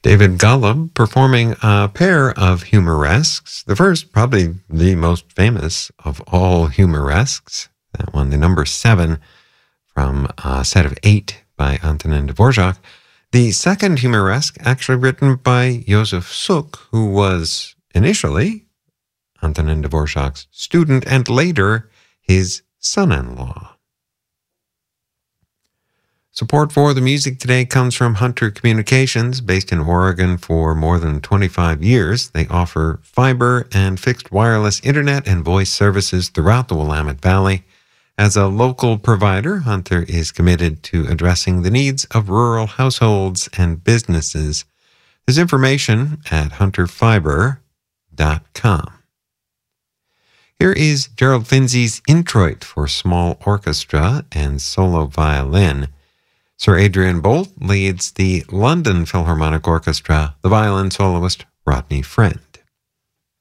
David Golub performing a pair of humoresques. The first, probably the most famous of all humoresques. That one, the number 7 from a set of 8 by Antonin Dvorak. The second humoresque actually written by Josef Suk, who was initially Antonin Dvorak's student and later his son-in-law. Support for the music today comes from Hunter Communications, based in Oregon for more than 25 years. They offer fiber and fixed wireless internet and voice services throughout the Willamette Valley. As a local provider, Hunter is committed to addressing the needs of rural households and businesses. There's information at hunterfiber.com. Here is Gerald Finzi's Introit for small orchestra and solo violin. Sir Adrian Boult leads the London Philharmonic Orchestra, the violin soloist Rodney Friend.